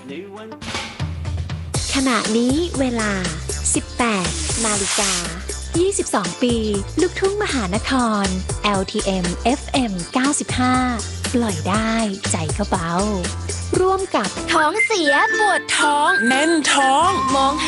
ขณะนี้เวลา 18 นาฬิกา 22 ปี ลูกทุ่งมหานคร LTM FM 95 ปล่อยได้ใจก็เบาร่วมกับท้องเสียปวดท้องแน่นท้องมอง